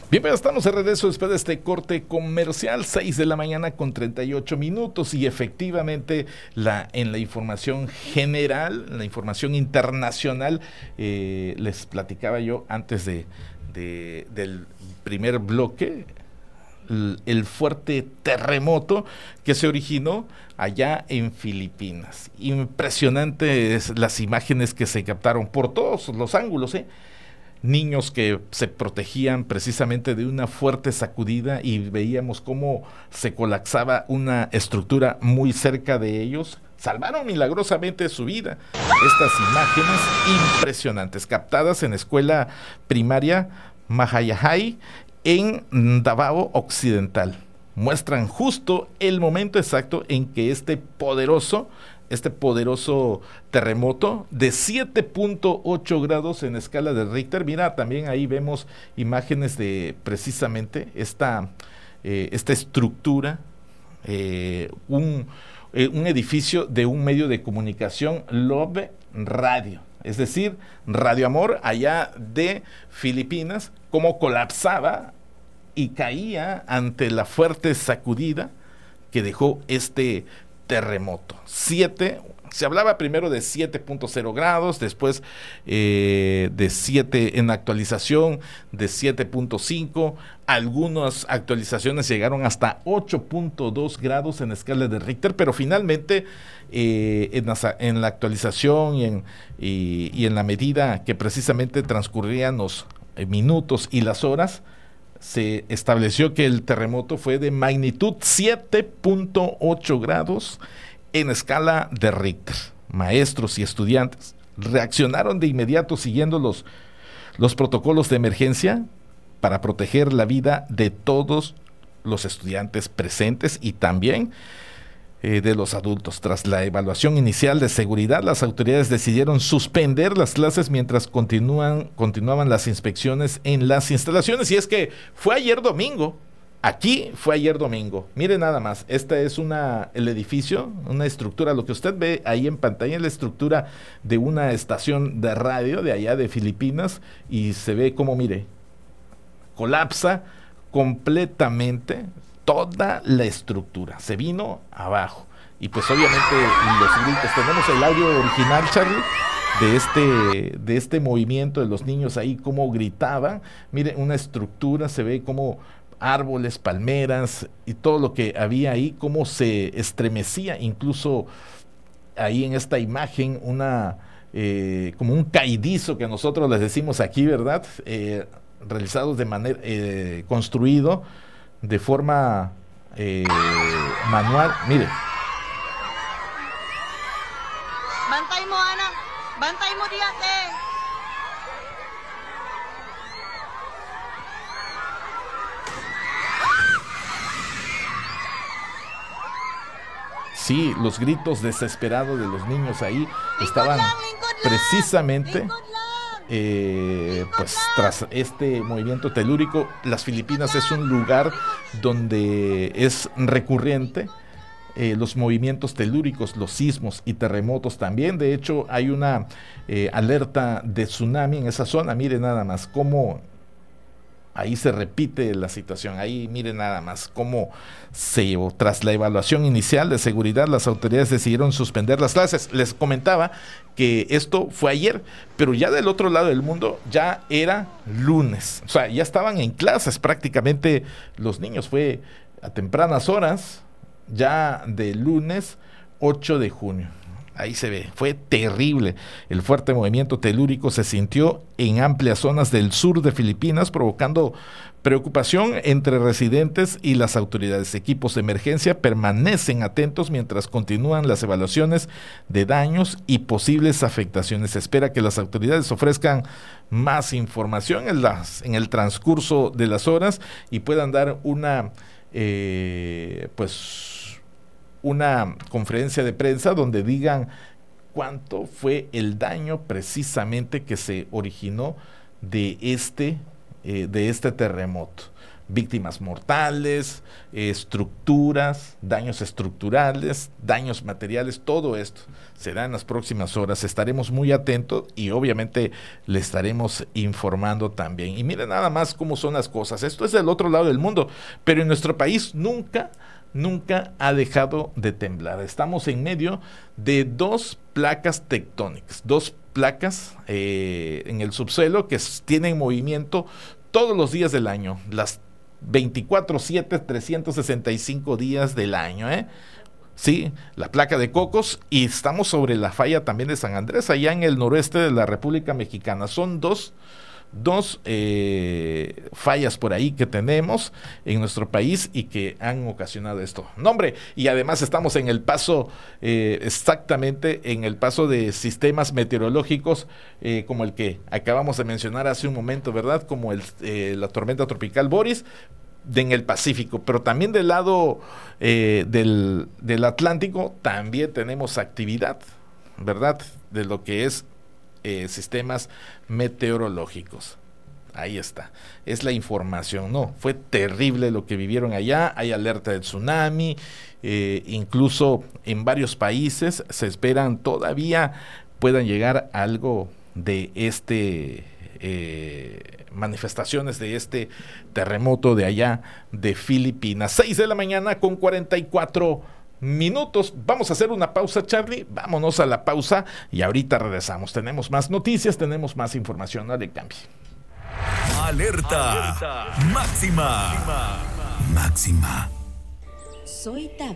Bien, pues estamos de regreso después de este corte comercial, 6 de la mañana con 38 minutos y efectivamente en la información general, la información internacional, les platicaba yo antes del primer bloque, el fuerte terremoto que se originó allá en Filipinas. Impresionantes las imágenes que se captaron por todos los ángulos, niños que se protegían precisamente de una fuerte sacudida y veíamos cómo se colapsaba una estructura muy cerca de ellos. Salvaron milagrosamente su vida. Estas imágenes impresionantes captadas en escuela primaria Mahayahai en Davao Occidental muestran justo el momento exacto en que este poderoso terremoto de 7.8 grados en escala de Richter. Mira, también ahí vemos imágenes de precisamente esta estructura, un edificio de un medio de comunicación Love Radio, es decir, Radio Amor, allá de Filipinas, cómo colapsaba y caía ante la fuerte sacudida que dejó este terremoto. Se hablaba primero de 7.0 grados, después de 7 en actualización, de 7.5, algunas actualizaciones llegaron hasta 8.2 grados en escala de Richter, pero finalmente en la actualización y en la medida que precisamente transcurrían los minutos y las horas, se estableció que el terremoto fue de magnitud 7.8 grados en escala de Richter. Maestros y estudiantes reaccionaron de inmediato siguiendo los protocolos de emergencia para proteger la vida de todos los estudiantes presentes y también de los adultos. Tras la evaluación inicial de seguridad, las autoridades decidieron suspender las clases mientras continuaban las inspecciones en las instalaciones. Y es que fue ayer domingo. Aquí fue ayer domingo. Mire nada más, esta es el edificio, una estructura, lo que usted ve ahí en pantalla es la estructura de una estación de radio de allá de Filipinas y se ve como, mire, colapsa completamente toda la estructura, se vino abajo. Y pues obviamente los gritos, tenemos el audio original, Charlie, de este movimiento de los niños ahí, cómo gritaban. Mire, una estructura, se ve como árboles, palmeras y todo lo que había ahí, cómo se estremecía, incluso ahí en esta imagen, como un caídizo que nosotros les decimos aquí, ¿verdad? Realizados de manera, construido de forma manual. Mire. Bantay mo, Ana. Bantay mo, Diate. Sí, los gritos desesperados de los niños ahí estaban precisamente pues tras este movimiento telúrico. Las Filipinas es un lugar donde es recurrente los movimientos telúricos, los sismos y terremotos también. De hecho, hay una alerta de tsunami en esa zona. Miren nada más cómo ahí se repite la situación. Ahí miren nada más cómo tras la evaluación inicial de seguridad, las autoridades decidieron suspender las clases. Les comentaba que esto fue ayer, pero ya del otro lado del mundo ya era lunes. O sea, ya estaban en clases prácticamente los niños. Fue a tempranas horas, ya de lunes 8 de junio. Ahí se ve, fue terrible. El fuerte movimiento telúrico se sintió en amplias zonas del sur de Filipinas, provocando preocupación entre residentes y las autoridades. Equipos de emergencia permanecen atentos mientras continúan las evaluaciones de daños y posibles afectaciones. Se espera que las autoridades ofrezcan más información en el transcurso de las horas y puedan dar una conferencia de prensa donde digan cuánto fue el daño precisamente que se originó de este terremoto. víctimas mortales, estructuras, daños estructurales, daños materiales, todo esto será en las próximas horas. Estaremos muy atentos y obviamente le estaremos informando también. Y miren nada más cómo son las cosas. Esto es del otro lado del mundo, pero en nuestro país nunca ha dejado de temblar. Estamos en medio de dos placas tectónicas, dos placas en el subsuelo que tienen movimiento todos los días del año, las 24/7, 365 días del año, Sí, la placa de Cocos, y estamos sobre la falla también de San Andrés, allá en el noroeste de la República Mexicana. Son dos fallas por ahí que tenemos en nuestro país y que han ocasionado esto. No, hombre, y además estamos en el paso, exactamente en el paso de sistemas meteorológicos como el que acabamos de mencionar hace un momento, ¿verdad? Como la tormenta tropical Boris en el Pacífico, pero también del lado del Atlántico también tenemos actividad, ¿verdad? De lo que es sistemas meteorológicos. Ahí está, es la información. No, fue terrible lo que vivieron allá. Hay alerta de tsunami, incluso en varios países se esperan todavía puedan llegar a algo de manifestaciones de este terremoto de allá de Filipinas. 6 de la mañana con 44 minutos. Vamos a hacer una pausa, Charlie. Vámonos a la pausa y ahorita regresamos. Tenemos más noticias, tenemos más información. No le cambie. Alerta máxima. Máxima. Soy